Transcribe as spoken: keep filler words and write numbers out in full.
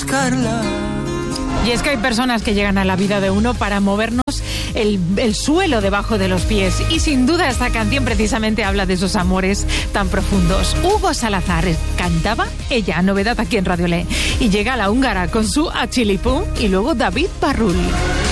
buscarla. Y es que hay personas que llegan a la vida de uno para movernos el, el suelo debajo de los pies. Y sin duda esta canción precisamente habla de esos amores tan profundos. Hugo Salazar cantaba Ella, novedad aquí en Radio Le. Y llega la húngara con su Achilipú y luego David Barrul.